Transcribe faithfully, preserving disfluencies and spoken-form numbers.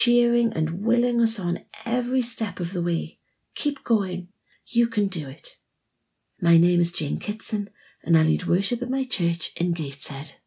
cheering and willing us on every step of the way. Keep going. You can do it. My name is Jane Kitson, and I lead worship at my church in Gateshead.